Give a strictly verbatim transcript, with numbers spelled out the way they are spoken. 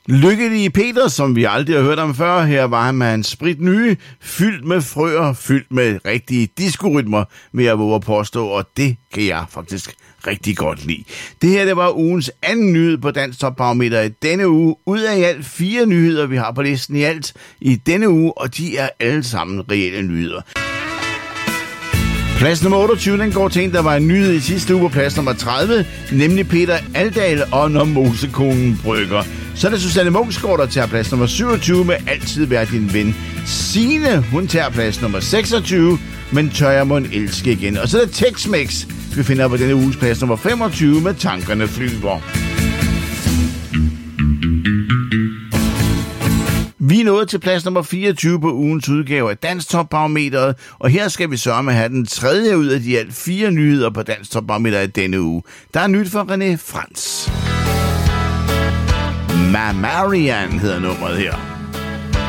Lykkelige Peter, som vi aldrig har hørt om før, her var han med hans sprit nye, fyldt med frøer, fyldt med rigtige diskorytmer, vil jeg våge at påstå, og det kan jeg faktisk rigtig godt lide. Det her, det var ugens anden nyhed på Dansk Top Barometer i denne uge. Ud af i alt fire nyheder, vi har på listen i alt i denne uge, og de er alle sammen reelle nyheder. Plads nummer otteogtyve, den går til en, der var en nyhed i sidste uge på plads nummer tredive, nemlig Peter Aldal og Når Mosekonen brygger. Så er det Susanne Munksgaard, der tager plads nummer syvogtyve med Altid Vær Din Ven. Signe, hun tager plads nummer seksogtyve, Men Tør Jeg Mon Elske Igen. Og så er det Tex-Mex, vi finder på denne uges plads nummer femogtyve med Tankerne Flyver. Vi er nået til plads nummer fireogtyve på ugens udgave af Dansk Top Barometeret, og her skal vi sørge med at have den tredje ud af de alt fire nyheder på Dansk Top Barometeret i denne uge. Der er nyt for René Frans. Ma Marian hedder nummeret her.